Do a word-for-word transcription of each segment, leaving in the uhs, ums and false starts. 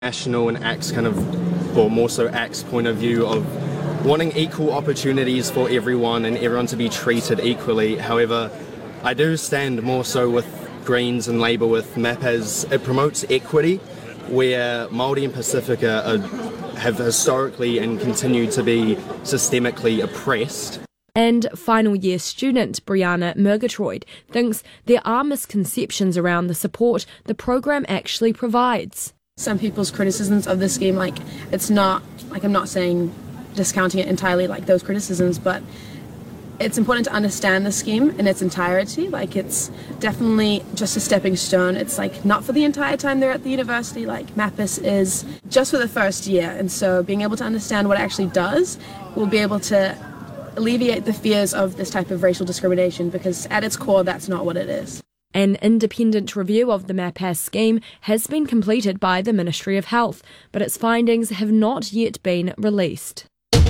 National and ACT's kind of, or more so ACT's point of view of wanting equal opportunities for everyone and everyone to be treated equally. However, I do stand more so with Greens and Labour with M A P as it promotes equity, where Māori and Pacifica are, have historically and continue to be systemically oppressed. And final year student Brianna Murgatroyd thinks there are misconceptions around the support the program actually provides. Some people's criticisms of the scheme, like, it's not, like, I'm not saying discounting it entirely, like those criticisms, but it's important to understand the scheme in its entirety. Like, it's definitely just a stepping stone. It's like not for the entire time they're at the university. Like, M A P I S is just for the first year, and so being able to understand what it actually does will be able to alleviate the fears of this type of racial discrimination, because at its core that's not what it is. An independent review of the M A P A S scheme has been completed by the Ministry of Health, but its findings have not yet been released.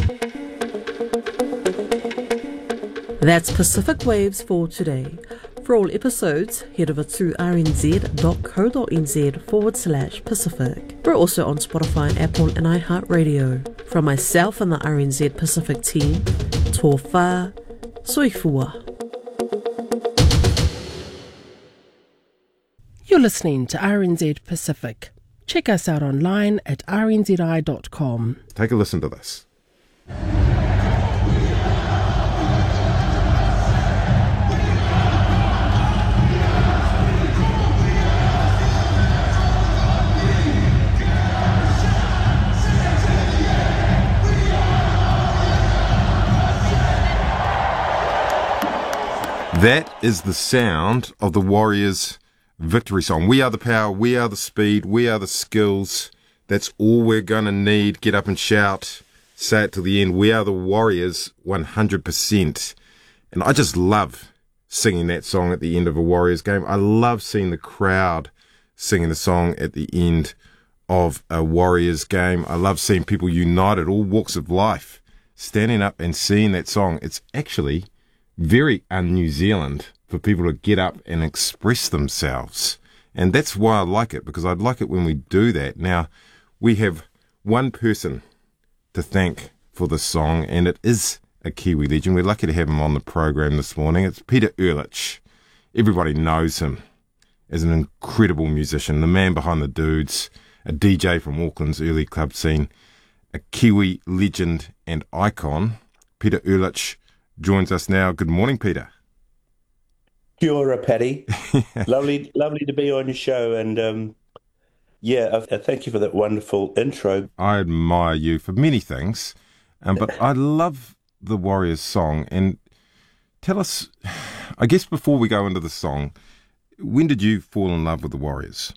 That's Pacific Waves for today. For all episodes, head over to rnz.co.nz forward slash Pacific. We're also on Spotify, Apple and iHeartRadio. From myself and the R N Z Pacific team, tō whā, soifua. You're listening to R N Z Pacific. Check us out online at r n z i dot com. Take a listen to this. That is the sound of the Warriors' victory song. We are the power, we are the speed, we are the skills. That's all we're going to need. Get up and shout. Say it to the end. We are the Warriors one hundred percent. And I just love singing that song at the end of a Warriors game. I love seeing the crowd singing the song at the end of a Warriors game. I love seeing people united, all walks of life, standing up and singing that song. It's actually very un-New Zealand for people to get up and express themselves. And that's why I like it, because I'd like it when we do that. Now, we have one person to thank for this song, and it is a Kiwi legend. We're lucky to have him on the program this morning. It's Peter Ehrlich. Everybody knows him as an incredible musician, the man behind the dudes, a D J from Auckland's early club scene, a Kiwi legend and icon. Peter Ehrlich joins us now. Good morning, Peter. Kia ora, Paddy. lovely, lovely to be on your show, and um, yeah, uh, thank you for that wonderful intro. I admire you for many things, um, but I love the Warriors song. And tell us, I guess before we go into the song, when did you fall in love with the Warriors?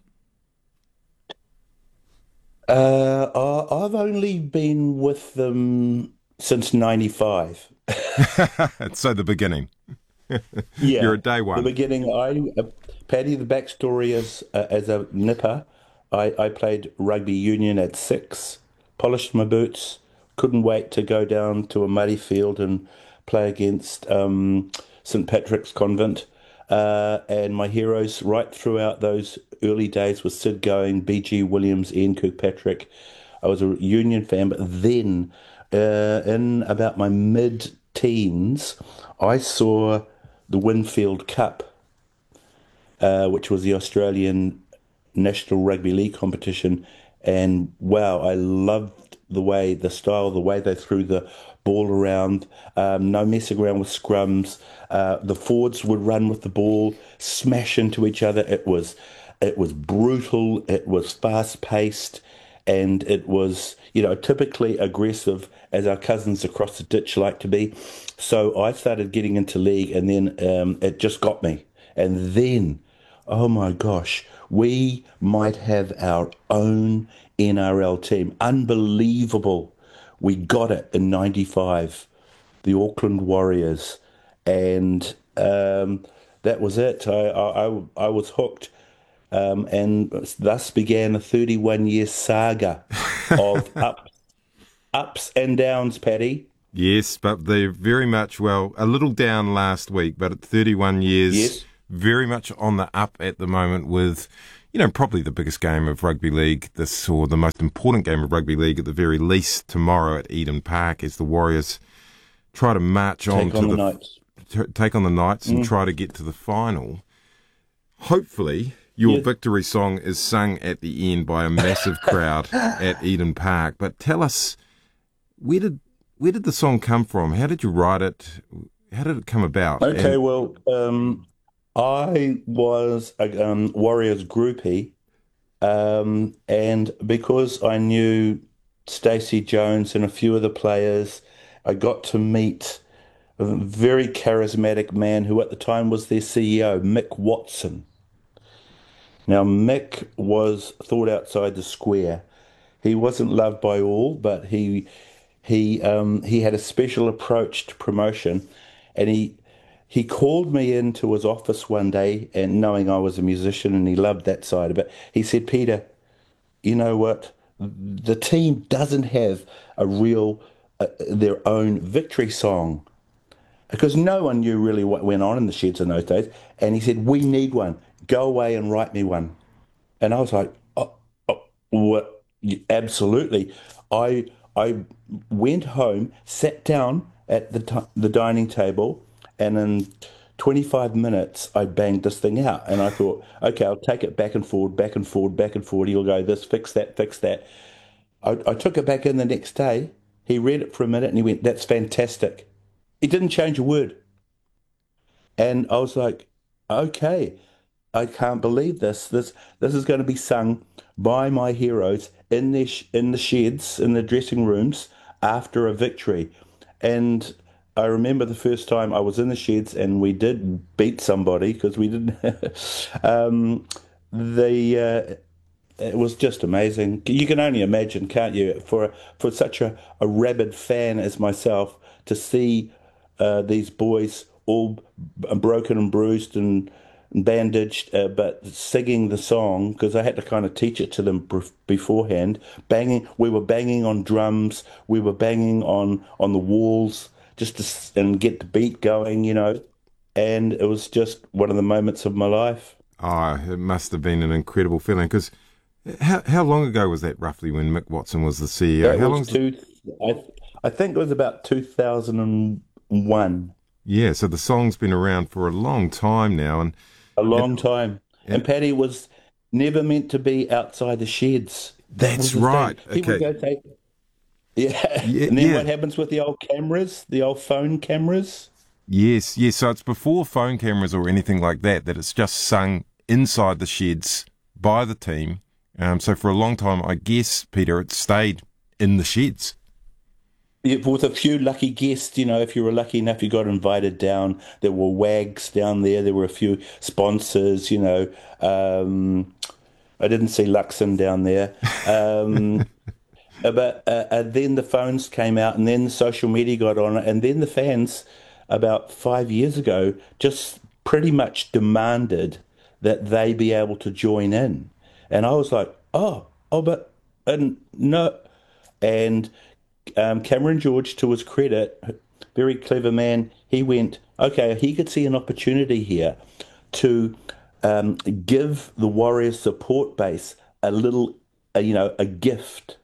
Uh, I've only been with them since ninety-five. So the beginning. Yeah, you're a day one. The beginning. I, uh, Paddy. The backstory is uh, as a nipper, I, I played rugby union at six. Polished my boots. Couldn't wait to go down to a muddy field and play against um, Saint Patrick's Convent. Uh, and my heroes right throughout those early days was Sid Going, B G Williams, Ian Kirkpatrick. I was a Union fan, but then uh, in about my mid-teens, I saw the Winfield Cup, uh, which was the Australian National Rugby League competition, and wow, I loved the way, the style, the way they threw the ball around, um, no messing around with scrums. Uh, the forwards would run with the ball, smash into each other. It was, it was brutal. It was fast paced, and it was, you know, typically aggressive, as our cousins across the ditch like to be. So I started getting into league, and then um, it just got me. And then, oh my gosh, we might have our own N R L team. Unbelievable. We got it in ninety-five, the Auckland Warriors. And um, that was it. I, I, I was hooked. Um, and thus began a thirty-one year saga of ups, ups and downs, Paddy. Yes, but they're very much, well, a little down last week, but at thirty-one years, yes, very much on the up at the moment with, you know, probably the biggest game of rugby league, this or the most important game of rugby league at the very least tomorrow at Eden Park as the Warriors try to march on Take to on the, the Knights. t- take on the Knights and Mm. try to get to the final. Hopefully, your Yeah. victory song is sung at the end by a massive crowd at Eden Park. But tell us, where did where did the song come from? How did you write it? How did it come about? Okay, And- well, um, I was a um, Warriors groupie, um, and because I knew Stacey Jones and a few of the players, I got to meet a very charismatic man who at the time was their C E O, Mick Watson. Now, Mick was thought outside the square. He wasn't loved by all, but he he um, he had a special approach to promotion, and he he called me into his office one day, and knowing I was a musician, and he loved that side of it, he said, "Peter, you know what? The team doesn't have a real uh, their own victory song." Because no one knew really what went on in the sheds in those days. And he said, "We need one. Go away and write me one." And I was like, oh, oh, what? Absolutely. I I went home, sat down at the t- the dining table, and in twenty-five minutes, I banged this thing out. And I thought, okay, I'll take it back and forward, back and forward, back and forward. He'll go this, fix that, fix that. I, I took it back in the next day. He read it for a minute and he went, "That's fantastic." He didn't change a word. And I was like, okay, I can't believe this. This this is going to be sung by my heroes in their sh- in the sheds, in the dressing rooms after a victory. And I remember the first time I was in the sheds and we did beat somebody because we didn't. um, the uh, it was just amazing. You can only imagine, can't you, for for such a, a rabid fan as myself to see uh, these boys all b- broken and bruised and bandaged, uh, but singing the song, because I had to kind of teach it to them b- beforehand. Banging, we were banging on drums, we were banging on on the walls just to s- and get the beat going, you know. And it was just one of the moments of my life. Oh, it must have been an incredible feeling. Because how how long ago was that roughly when Mick Watson was the C E O? That how was long? two, I, I think it was about two thousand one. Yeah, so the song's been around for a long time now, and A long time. And Paddy was never meant to be outside the sheds. That That's was the right. thing. He would Okay. go take, yeah. Yeah, And then yeah. what happens with the old cameras, the old phone cameras? yes, yes. So it's before phone cameras or anything like that. That it's just sung inside the sheds by the team. Um, so for a long time, I guess, Peter, it stayed in the sheds. Yeah, with a few lucky guests, you know, if you were lucky enough, you got invited down. There were wags down there. There were a few sponsors, you know. Um, I didn't see Luxon down there. Um, but uh, uh, then the phones came out, and then the social media got on it, and then the fans, about five years ago, just pretty much demanded that they be able to join in. And I was like, oh, oh, but and no. And um, Cameron George, to his credit, very clever man, he went, okay, he could see an opportunity here to um, give the Warriors support base a little, uh, you know, a gift.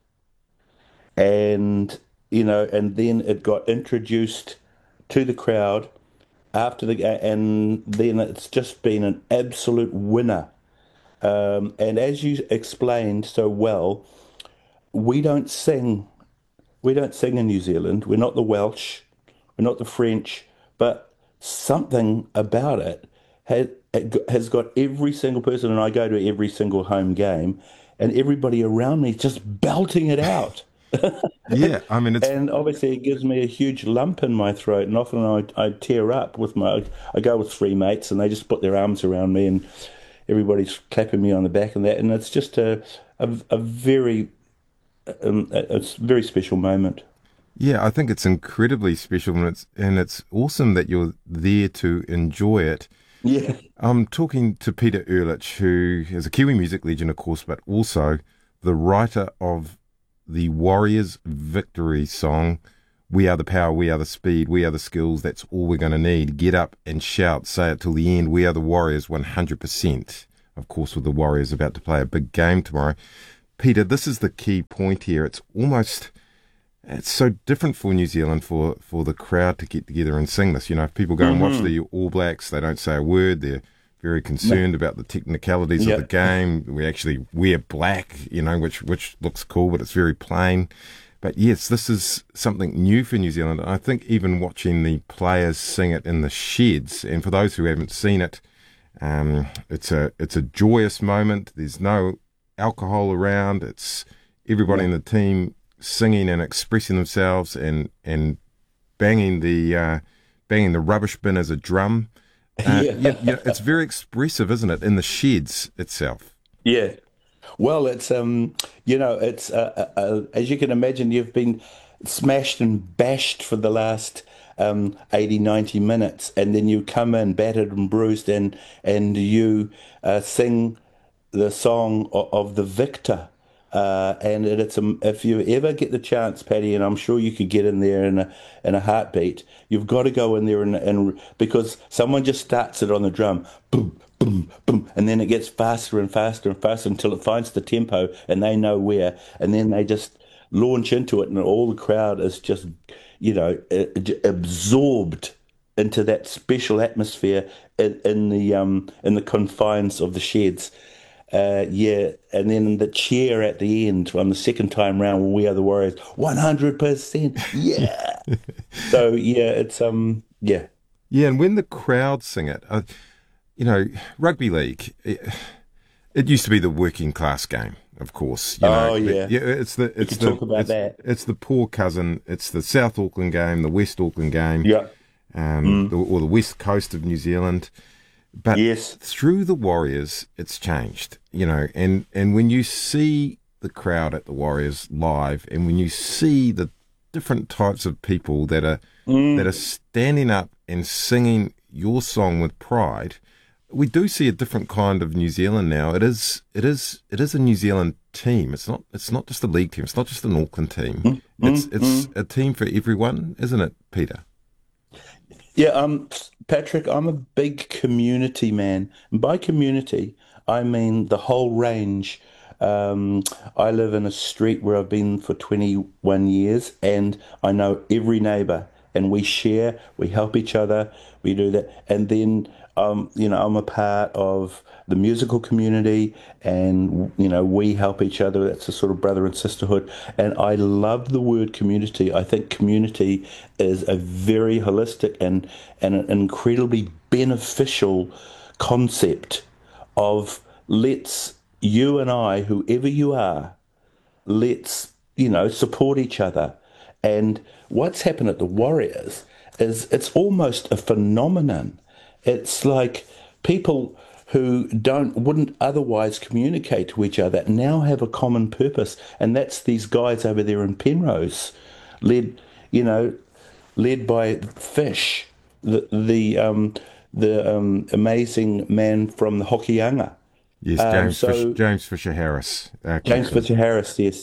And, you know, and then it got introduced to the crowd after the, and then it's just been an absolute winner. Um, and as you explained so well, we don't sing. We don't sing in New Zealand. We're not the Welsh. We're not the French. But something about it has, has got every single person, and I go to every single home game, and everybody around me just belting it out. Yeah, I mean, it's And obviously it gives me a huge lump in my throat, and often I, I tear up with my, I go with three mates, and they just put their arms around me, and everybody's clapping me on the back and that, and it's just a a, a very um, a, a very special moment. yeah, I think it's incredibly special, and it's and it's awesome that you're there to enjoy it. Yeah, I'm talking to Peter Ehrlich, who is a Kiwi music legend, of course, but also the writer of the Warriors victory song, "We are the power, we are the speed, we are the skills, that's all we're going to need. Get up and shout, say it till the end. We are the Warriors one hundred percent. of course, with the Warriors about to play a big game tomorrow. Peter, this is the key point here. It's almost, it's so different for New Zealand for, for the crowd to get together and sing this. You know, if people go mm-hmm. and watch the All Blacks, they don't say a word. They're very concerned no. about the technicalities yep. of the game. We actually wear black, you know, which, which looks cool, but it's very plain. But yes, this is something new for New Zealand. I think even watching the players sing it in the sheds, and for those who haven't seen it, um, it's a it's a joyous moment. There's no alcohol around. It's everybody in the team singing and expressing themselves and and banging the uh, banging the rubbish bin as a drum. Uh, yeah. yeah, yeah, it's very expressive, isn't it, in the sheds itself? Yeah. Well, it's um, you know, it's uh, uh, uh, as you can imagine, you've been smashed and bashed for the last um, eighty, ninety minutes, and then you come in battered and bruised, and and you uh, sing the song of, of the victor. Uh, and it, it's a, if you ever get the chance, Paddy, and I'm sure you could get in there in a in a heartbeat, you've got to go in there and, and because someone just starts it on the drum, boom, boom, boom, and then it gets faster and faster and faster until it finds the tempo and they know where, and then they just launch into it, and all the crowd is just, you know, absorbed into that special atmosphere in, in the um in the confines of the sheds. Uh, yeah, and then the cheer at the end on the second time round when We Are the Warriors, one hundred percent, yeah. So, yeah, it's, um, yeah. Yeah, and when the crowd sing it, uh, you know, rugby league, it, it used to be the working class game, of course. You know, oh, yeah. yeah, it's the, it's the, talk about it's, that. It's the poor cousin, it's the South Auckland game, the West Auckland game, yeah. um, mm. the, or the West Coast of New Zealand. But yes. through the Warriors, it's changed, you know, and, and when you see the crowd at the Warriors live, and when you see the different types of people that are mm. that are standing up and singing your song with pride, we do see a different kind of New Zealand now. It is it is it is a New Zealand team. It's not it's not just a league team. It's not just an Auckland team. Mm. It's mm. it's mm. a team for everyone, isn't it, Peter? Yeah, um, Patrick, I'm a big community man. And by community, I mean the whole range. Um, I live in a street where I've been for twenty-one years, and I know every neighbour, and we share, we help each other, we do that. And then, um, you know, I'm a part of the musical community, and, you know, we help each other. That's a sort of brother and sisterhood. And I love the word community. I think community is a very holistic and, and an incredibly beneficial concept of let's, you and I, whoever you are, let's, you know, support each other. And what's happened at the Warriors is it's almost a phenomenon. It's like people who don't wouldn't otherwise communicate to each other now have a common purpose, and that's these guys over there in Penrose, led, you know, led by Fish, the the um, the um, amazing man from the Hokianga. Yes, James, um, so, Fish, James Fisher Harris. Uh, James Fisher Harris, yes.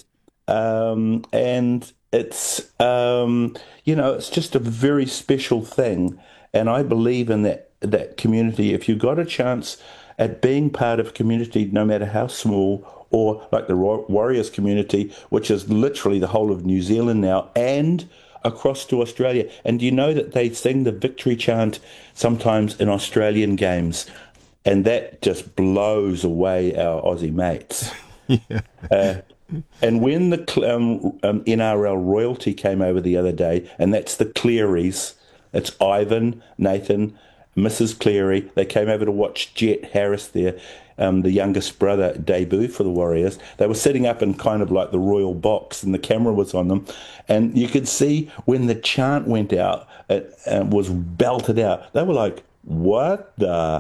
Um, and it's, um, you know, it's just a very special thing. And I believe in that, that community. If you got a chance at being part of a community, no matter how small, or like the Warriors community, which is literally the whole of New Zealand now, and across to Australia. And do you know that they sing the victory chant sometimes in Australian games? And that just blows away our Aussie mates. yeah. uh, and when the um, um, N R L royalty came over the other day, and that's the Clearys, it's Ivan, Nathan, Missus Cleary. They came over to watch Jet Harris there, um, the youngest brother, debut for the Warriors. They were sitting up in kind of like the royal box, and the camera was on them. And you could see when the chant went out, it uh, was belted out. They were like, what the...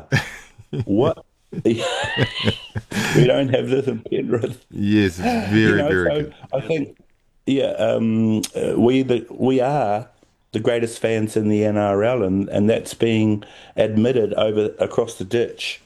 What? We don't have this in Penrith. Yes, very, you know, very so good. I think, yeah, um, uh, we the we are the greatest fans in the N R L, and, and that's being admitted over across the ditch.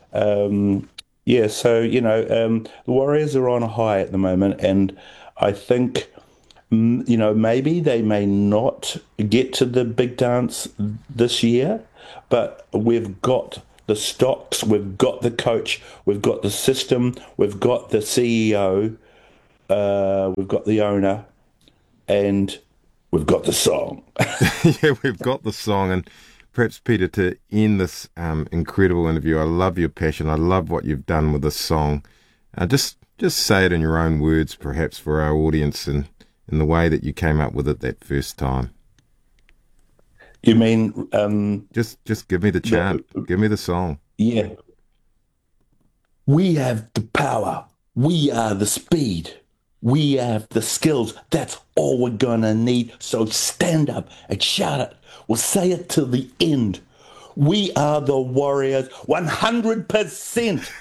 Um, yeah, so you know, um, the Warriors are on a high at the moment, and I think, you know, maybe they may not get to the big dance this year, but we've got the stocks, we've got the coach, we've got the system, we've got the C E O, uh, we've got the owner, and we've got the song. Yeah, we've got the song. And perhaps, Peter, to end this um, incredible interview, I love your passion. I love what you've done with this song. Uh, just just say it in your own words, perhaps, for our audience, and in the way that you came up with it that first time. You mean... Um, just just give me the chant. The, give me the song. Yeah. We have the power. We are the speed. We have the skills. That's all we're going to need. So stand up and shout it. We'll say it till the end. We are the Warriors, one hundred percent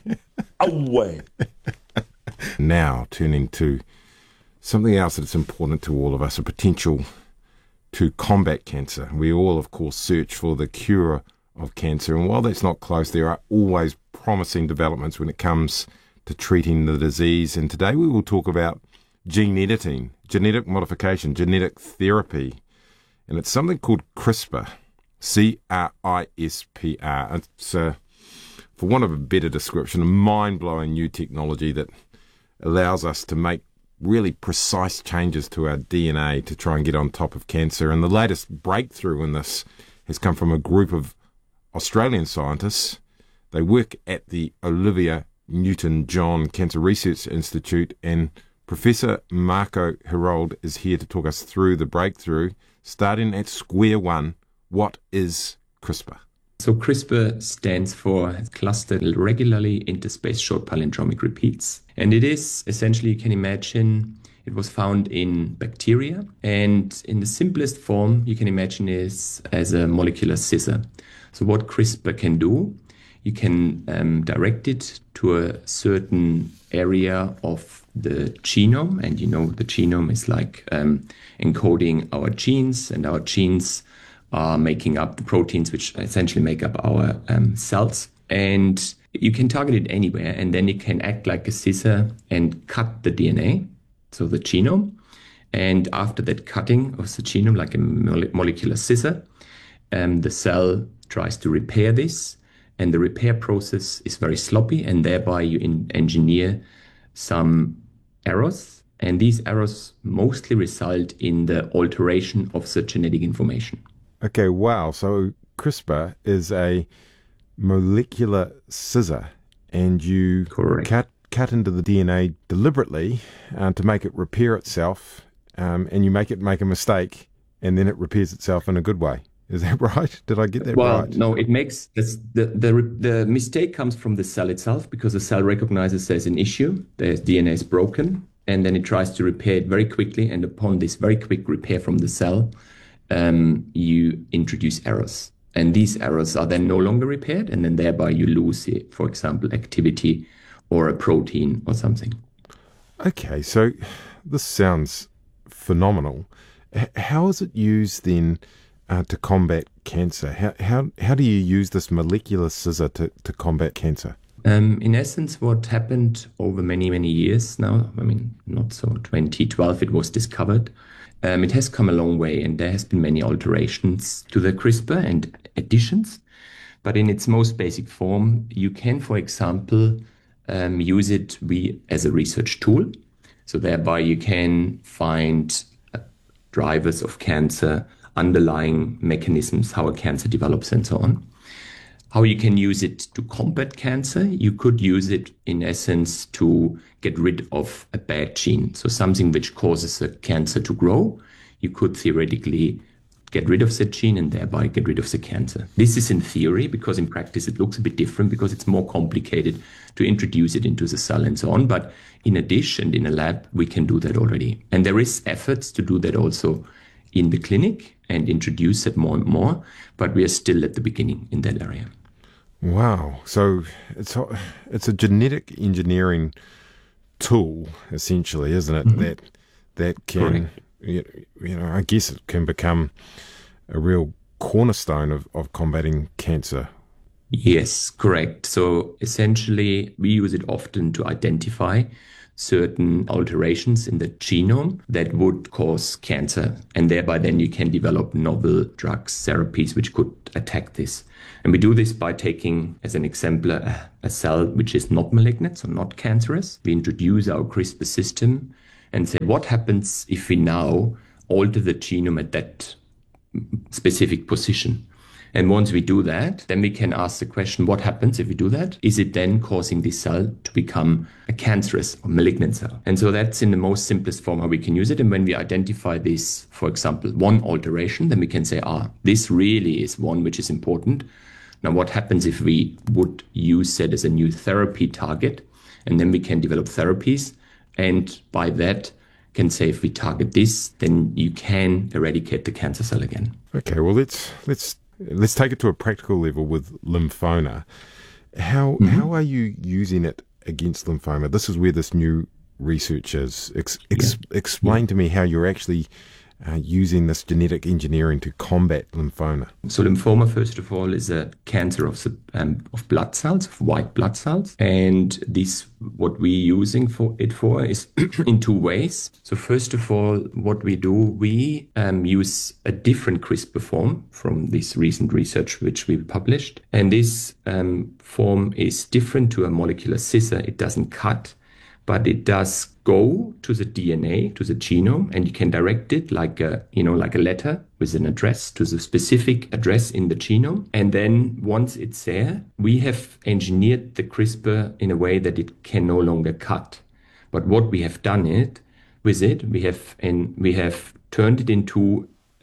away. Now, turning to something else that's important to all of us, a potential to combat cancer. We all, of course, search for the cure of cancer. And while that's not close, there are always promising developments when it comes to treating the disease. And today we will talk about gene editing, genetic modification, genetic therapy. And it's something called CRISPR, C R I S P R. It's, uh, for want of a better description, a mind-blowing new technology that allows us to make really precise changes to our D N A to try and get on top of cancer. And the latest breakthrough in this has come from a group of Australian scientists. They work at the Olivia Newton-John Cancer Research Institute, and Professor Marco Herold is here to talk us through the breakthrough. Starting at square one, what is CRISPR? So CRISPR stands for Clustered Regularly Interspaced Short Palindromic Repeats. And it is, essentially, you can imagine, it was found in bacteria. And in the simplest form, you can imagine is as a molecular scissor. So what CRISPR can do, you can um, direct it to a certain area of the genome. And you know, the genome is like um, encoding our genes, and our genes are making up the proteins which essentially make up our um, cells. And you can target it anywhere, and then it can act like a scissor and cut the D N A, so the genome. And after that cutting of the genome, like a mole- molecular scissor, um, the cell tries to repair this. And the repair process is very sloppy, and thereby you in- engineer some errors. And these errors mostly result in the alteration of the genetic information. Okay, wow. So CRISPR is a molecular scissor, and you Correct. cut cut into the D N A deliberately uh, to make it repair itself, um, and you make it make a mistake, and then it repairs itself in a good way. Is that right? Did I get that well, right? Well, no, it makes this, the, the the mistake comes from the cell itself, because the cell recognizes there's an issue, there's D N A is broken, and then it tries to repair it very quickly. And upon this very quick repair from the cell, um, you introduce errors. And these errors are then no longer repaired, and then thereby you lose, for example, activity or a protein or something. Okay, so this sounds phenomenal. H- how is it used then uh, to combat cancer? How, how how do you use this molecular scissor to, to combat cancer? Um, in essence, what happened over many, many years now, I mean, not so, twenty twelve it was discovered. Um, it has come a long way, and there has been many alterations to the CRISPR and additions. But in its most basic form, you can, for example, um, use it we, as a research tool. So thereby you can find uh, drivers of cancer, underlying mechanisms, how a cancer develops, and so on. How you can use it to combat cancer, you could use it in essence to get rid of a bad gene. So something which causes a cancer to grow, you could theoretically get rid of that gene and thereby get rid of the cancer. This is in theory, because in practice it looks a bit different, because it's more complicated to introduce it into the cell and so on. But in addition, in a lab, we can do that already. And there is efforts to do that also in the clinic and introduce it more and more, but we are still at the beginning in that area. Wow. So it's a, it's a genetic engineering tool, essentially, isn't it? Mm-hmm. That that can, you, you know, I guess it can become a real cornerstone of, of combating cancer. Yes, correct. So essentially, we use it often to identify certain alterations in the genome that would cause cancer. And thereby then you can develop novel drugs, therapies, which could attack this. And we do this by taking, as an example, a, a cell which is not malignant, so not cancerous. We introduce our CRISPR system and say, what happens if we now alter the genome at that specific position? And once we do that, then we can ask the question, what happens if we do that? Is it then causing this cell to become a cancerous or malignant cell? And so that's in the most simplest form how we can use it. And when we identify this, for example, one alteration, then we can say, ah, this really is one which is important. Now, what happens if we would use it as a new therapy target? And then we can develop therapies. And by that, can say if we target this, then you can eradicate the cancer cell again. Okay, well, let's let's let's take it to a practical level with lymphoma. How mm-hmm. how are you using it against lymphoma? This is where this new research is. Ex- ex- yeah. Explain yeah. to me how you're actually uh, using this genetic engineering to combat lymphoma. So lymphoma, first of all, is a cancer of um, of blood cells, of white blood cells, and this what we're using for it for is in two ways. So first of all, what we do, we um, use a different CRISPR form from this recent research which we published, and this um, form is different to a molecular scissor. It doesn't cut, but it does go to the D N A, to the genome, and you can direct it like a, you know, like a letter with an address to the specific address in the genome. And then once it's there, we have engineered the CRISPR in a way that it can no longer cut. But what we have done it with it, we have and we have turned it into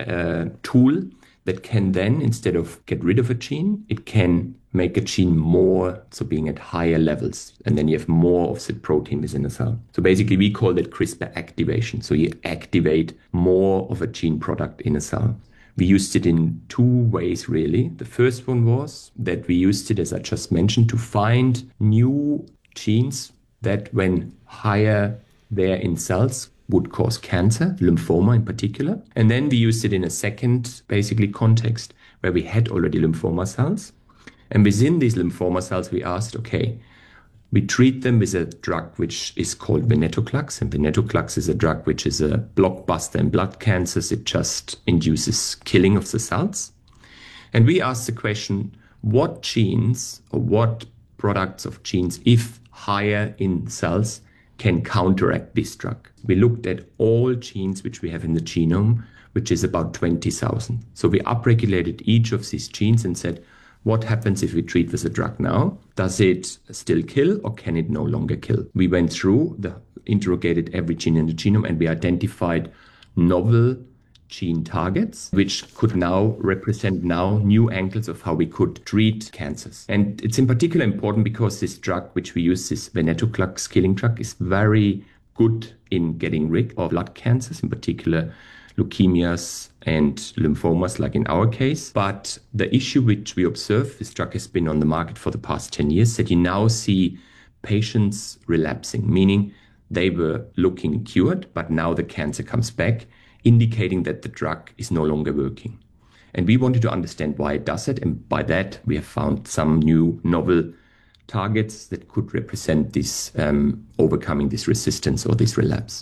a tool that can then, instead of get rid of a gene, it can make a gene more, so being at higher levels. And then you have more of the protein within a cell. So basically we call that CRISPR activation. So you activate more of a gene product in a cell. We used it in two ways, really. The first one was that we used it, as I just mentioned, to find new genes that when higher there in cells would cause cancer, lymphoma in particular. And then we used it in a second, basically, context where we had already lymphoma cells. And within these lymphoma cells, we asked, okay, we treat them with a drug which is called venetoclax. And venetoclax is a drug which is a blockbuster in blood cancers. It just induces killing of the cells. And we asked the question, what genes or what products of genes, if higher in cells, can counteract this drug? We looked at all genes which we have in the genome, which is about twenty thousand. So we upregulated each of these genes and said, what happens if we treat with a drug now? Does it still kill or can it no longer kill? We went through, the, interrogated every gene in the genome, and we identified novel gene targets, which could now represent now new angles of how we could treat cancers. And it's in particular important because this drug, which we use, this venetoclax killing drug, is very good in getting rid of blood cancers, in particular leukemias and lymphomas, like in our case. But the issue which we observe, this drug has been on the market for the past ten years, that you now see patients relapsing, meaning they were looking cured, but now the cancer comes back, indicating that the drug is no longer working. And we wanted to understand why it does it. And by that, we have found some new novel targets that could represent this, um, overcoming this resistance or this relapse.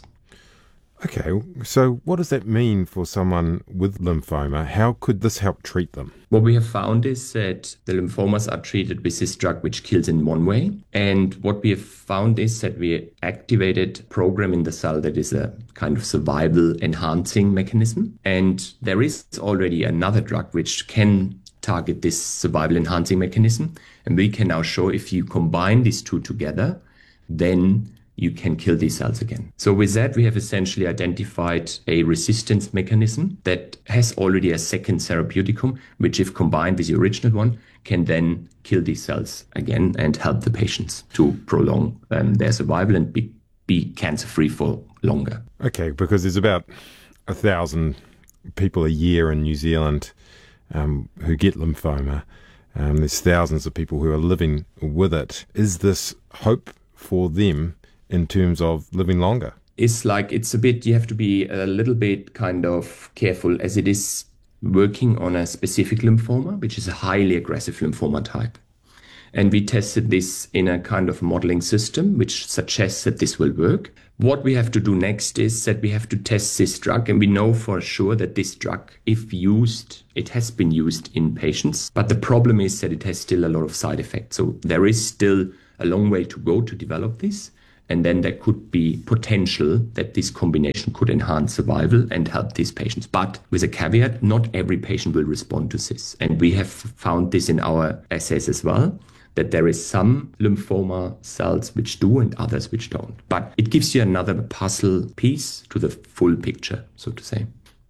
Okay, so what does that mean for someone with lymphoma? How could this help treat them? What we have found is that the lymphomas are treated with this drug which kills in one way. And what we have found is that we activated a program in the cell that is a kind of survival enhancing mechanism. And there is already another drug which can target this survival enhancing mechanism. And we can now show if you combine these two together, then you can kill these cells again. So with that, we have essentially identified a resistance mechanism that has already a second therapeuticum, which if combined with the original one, can then kill these cells again and help the patients to prolong um, their survival and be, be cancer-free for longer. Okay, because there's about a thousand people a year in New Zealand um, who get lymphoma. Um, there's thousands of people who are living with it. Is this hope for them in terms of living longer? It's like, it's a bit, you have to be a little bit kind of careful, as it is working on a specific lymphoma, which is a highly aggressive lymphoma type. And we tested this in a kind of modeling system, which suggests that this will work. What we have to do next is that we have to test this drug, and we know for sure that this drug, if used, it has been used in patients. But the problem is that it has still a lot of side effects. So there is still a long way to go to develop this. And then there could be potential that this combination could enhance survival and help these patients. But with a caveat, not every patient will respond to this. And we have found this in our assays as well, that there is some lymphoma cells which do and others which don't. But it gives you another puzzle piece to the full picture, so to say.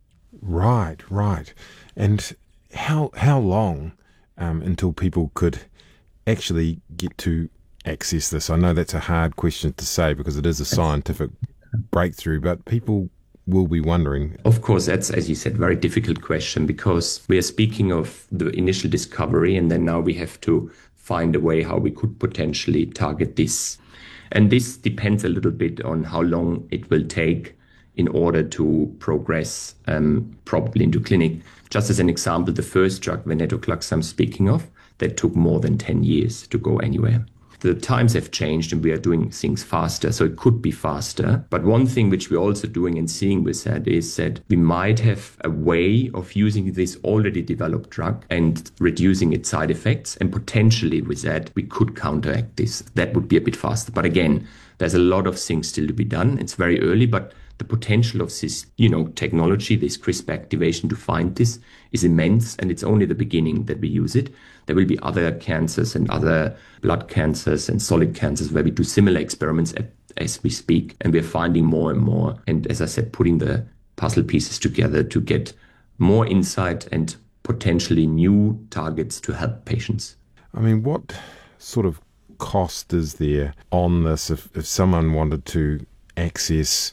Right, right. And how how long um, until people could actually get to access this? I know that's a hard question to say because it is a scientific breakthrough, but people will be wondering. Of course, that's, as you said, a very difficult question because we are speaking of the initial discovery and then now we have to find a way how we could potentially target this. And this depends a little bit on how long it will take in order to progress um, probably into clinic. Just as an example, the first drug, venetoclax, I'm speaking of, that took more than ten years to go anywhere. The times have changed and we are doing things faster, so it could be faster. But one thing which we're also doing and seeing with that is that we might have a way of using this already developed drug and reducing its side effects. And potentially with that, we could counteract this. That would be a bit faster. But again, there's a lot of things still to be done. It's very early, but the potential of this, you know, technology, this CRISPR activation to find this is immense, and it's only the beginning that we use it. There will be other cancers and other blood cancers and solid cancers where we do similar experiments at, as we speak, and we're finding more and more. And as I said, putting the puzzle pieces together to get more insight and potentially new targets to help patients. I mean, what sort of cost is there on this if, if someone wanted to access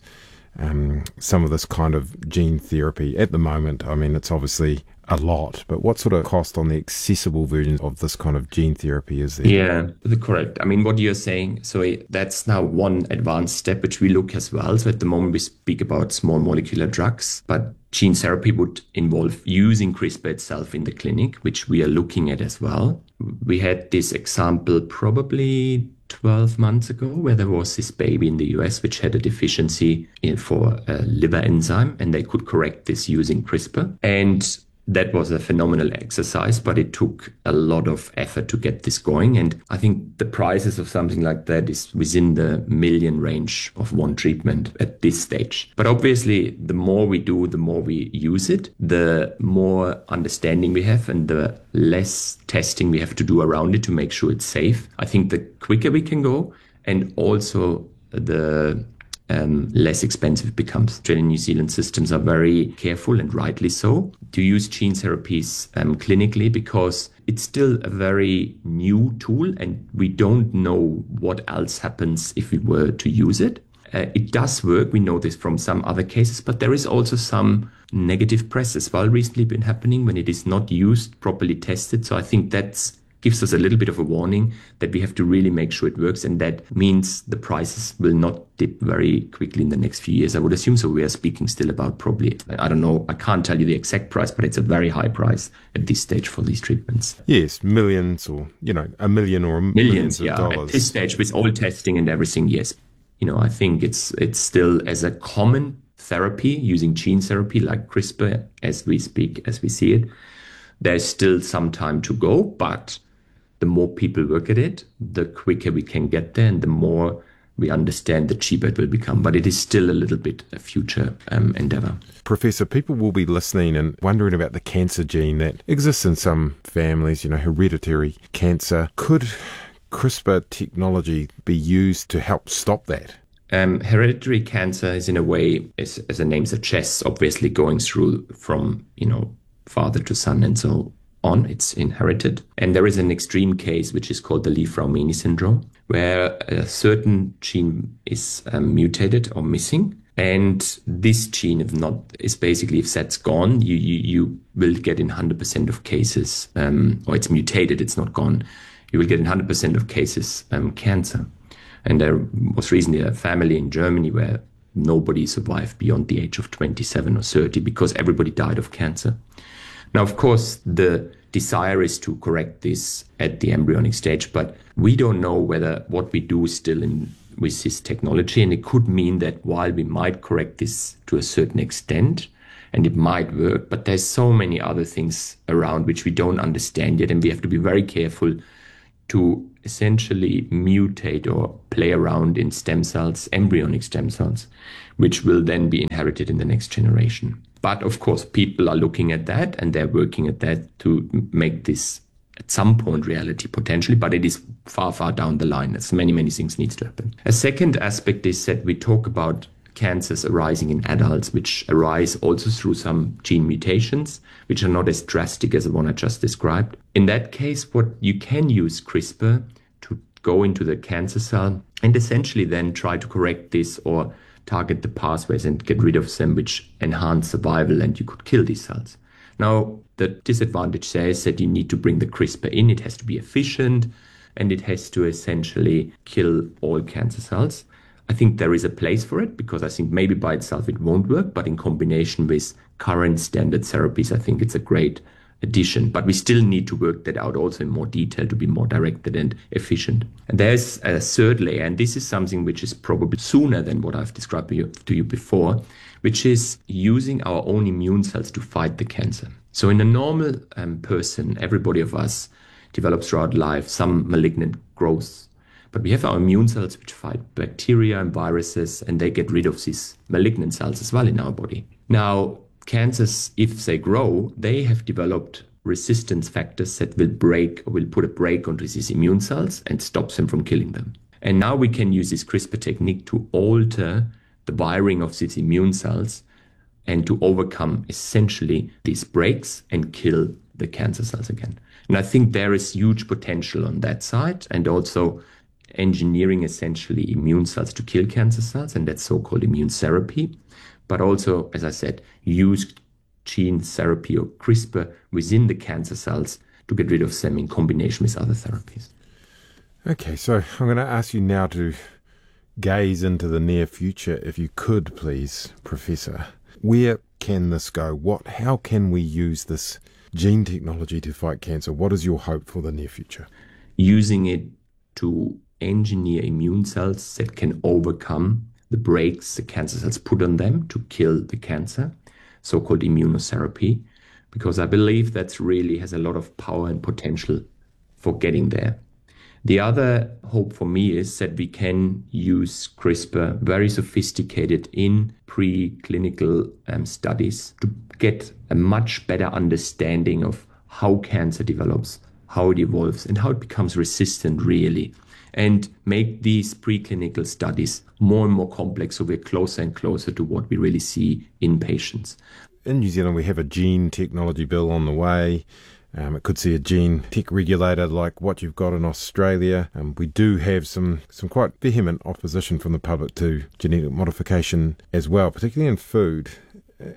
Um, some of this kind of gene therapy at the moment? I mean, it's obviously a lot, but what sort of cost on the accessible version of this kind of gene therapy is there? Yeah, correct. I mean, what you're saying, so that's now one advanced step, which we look as well. So at the moment we speak about small molecular drugs, but gene therapy would involve using CRISPR itself in the clinic, which we are looking at as well. We had this example probably twelve months ago, where there was this baby in the U S which had a deficiency in, for a liver enzyme, and they could correct this using CRISPR. And that was a phenomenal exercise, but it took a lot of effort to get this going. And I think the prices of something like that is within the million range of one treatment at this stage. But obviously, the more we do, the more we use it, the more understanding we have and the less testing we have to do around it to make sure it's safe. I think the quicker we can go, and also the Um, less expensive it becomes. Australia and New Zealand systems are very careful, and rightly so, to use gene therapies um, clinically, because it's still a very new tool and we don't know what else happens if we were to use it. Uh, it does work, we know this from some other cases, but there is also some negative press as well recently been happening when it is not used, properly tested. So I think that's gives us a little bit of a warning that we have to really make sure it works, and that means the prices will not dip very quickly in the next few years, I would assume. So we are speaking still about probably, I don't know, I can't tell you the exact price, but it's a very high price at this stage for these treatments. Yes, millions, or, you know, a million or millions, millions of yeah, dollars. At this stage, with all testing and everything, yes. You know, I think it's it's still as a common therapy, using gene therapy like CRISPR as we speak, as we see it, there's still some time to go, but the more people work at it, the quicker we can get there, and the more we understand, the cheaper it will become. But it is still a little bit a future um, endeavor. Professor, people will be listening and wondering about the cancer gene that exists in some families, you know, hereditary cancer. Could CRISPR technology be used to help stop that? Um, hereditary cancer is, in a way, as, as the name suggests, obviously going through from, you know, father to son and so on. It's inherited. And there is an extreme case, which is called the Li-Fraumeni syndrome, where a certain gene is um, mutated or missing. And this gene, if not, is basically, if that's gone, you, you, you will get in one hundred percent of cases, um, or it's mutated, it's not gone, you will get in one hundred percent of cases um, cancer. And there was recently a family in Germany where nobody survived beyond the age of twenty-seven or thirty because everybody died of cancer. Now, of course, the desire is to correct this at the embryonic stage, but we don't know whether what we do is still in with this technology, and it could mean that while we might correct this to a certain extent, and it might work, but there's so many other things around which we don't understand yet, and we have to be very careful to essentially mutate or play around in stem cells, embryonic stem cells, which will then be inherited in the next generation. But of course, people are looking at that and they're working at that to make this at some point reality potentially, but it is far, far down the line. There's many, many things needs to happen. A second aspect is that we talk about cancers arising in adults, which arise also through some gene mutations, which are not as drastic as the one I just described. In that case, what you can use CRISPR to go into the cancer cell and essentially then try to correct this or target the pathways and get rid of them, which enhance survival, and you could kill these cells. Now, the disadvantage there is that you need to bring the CRISPR in. It has to be efficient, and it has to essentially kill all cancer cells. I think there is a place for it, because I think maybe by itself it won't work, but in combination with current standard therapies, I think it's a great addition. But we still need to work that out also in more detail to be more directed and efficient. And there's a third layer, and this is something which is probably sooner than what I've described to you, to you before, which is using our own immune cells to fight the cancer. So in a normal um, person, everybody of us develops throughout life some malignant growth. But we have our immune cells which fight bacteria and viruses, and they get rid of these malignant cells as well in our body. Now, cancers, if they grow, they have developed resistance factors that will break, or will put a break onto these immune cells and stops them from killing them. And now we can use this CRISPR technique to alter the wiring of these immune cells and to overcome essentially these breaks and kill the cancer cells again. And I think there is huge potential on that side, and also engineering essentially immune cells to kill cancer cells, and that's so-called immune therapy. But also, as I said, use gene therapy or CRISPR within the cancer cells to get rid of them in combination with other therapies. Okay, so I'm going to ask you now to gaze into the near future, if you could, please, Professor. Where can this go? What? How can we use this gene technology to fight cancer? What is your hope for the near future? Using it to engineer immune cells that can overcome the brakes the cancer cells put on them to kill the cancer, so-called immunotherapy, because I believe that really has a lot of power and potential for getting there. The other hope for me is that we can use CRISPR very sophisticated in preclinical um, studies to get a much better understanding of how cancer develops, how it evolves, and how it becomes resistant really, and make these preclinical studies more and more complex so we're closer and closer to what we really see in patients. In New Zealand, we have a gene technology bill on the way. Um, it could see a gene tech regulator like what you've got in Australia. Um, we do have some, some quite vehement opposition from the public to genetic modification as well, particularly in food. Uh,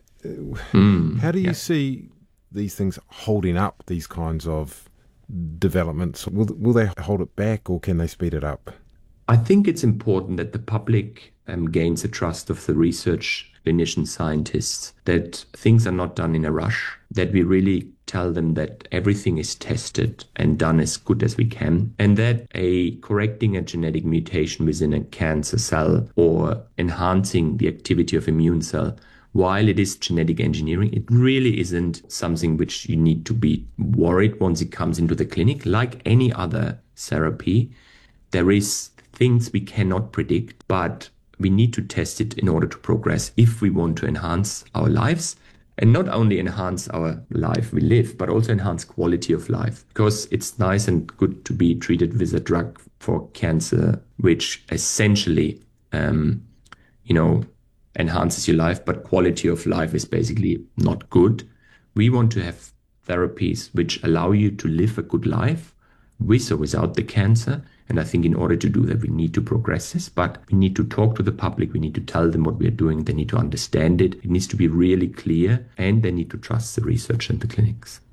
mm, how do you yeah. see these things holding up, these kinds of developments? Will, will they hold it back, or can they speed it up? I think it's important that the public um, gains the trust of the research clinician scientists, that things are not done in a rush, that we really tell them that everything is tested and done as good as we can, and that a correcting a genetic mutation within a cancer cell or enhancing the activity of immune cell, while it is genetic engineering, it really isn't something which you need to be worried once it comes into the clinic. Like any other therapy, there is things we cannot predict, but we need to test it in order to progress if we want to enhance our lives, and not only enhance our life we live, but also enhance quality of life. Because it's nice and good to be treated with a drug for cancer, which essentially, um, you know, enhances your life, but quality of life is basically not good. We want to have therapies which allow you to live a good life with or without the cancer. And I think in order to do that, we need to progress this, but we need to talk to the public. We need to tell them what we are doing. They need to understand it. It needs to be really clear, and they need to trust the research and the clinics.